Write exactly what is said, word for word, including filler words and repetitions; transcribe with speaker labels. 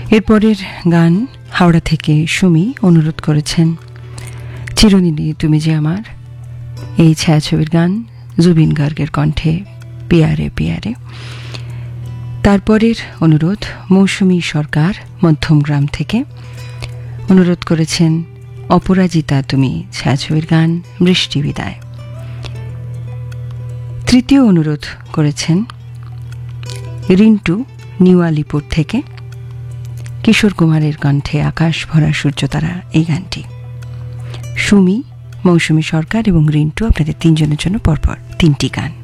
Speaker 1: এরপরের গান হাওড়া থেকে সুমি অনুরোধ করেছেন চিরদিনই তুমি যে আমার, এই ছায়াছবির গান জুবিন গার্গের কণ্ঠে পিয়ারে পিয়ারে। তারপরের অনুরোধ মৌসুমী সরকার মধ্যমগ্রাম থেকে অনুরোধ করেছেন অপরাজিতা তুমি ছায়াছবির গান বৃষ্টি বিদায়। তৃতীয় অনুরোধ করেছেন রিন্টু নিউ আলিপুর থেকে কিশোর কুমারের কণ্ঠে আকাশ ভরা সূর্যতারা এই গানটি। সুমি, মৌসুমী সরকার এবং রিন্টু আপনাদের তিনজনের জন্য পরপর তিনটি গান।